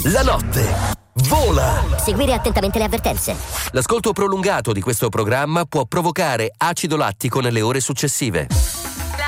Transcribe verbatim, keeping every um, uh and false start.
La notte vola. Seguire attentamente le avvertenze. L'ascolto prolungato di questo programma può provocare acido lattico nelle ore successive.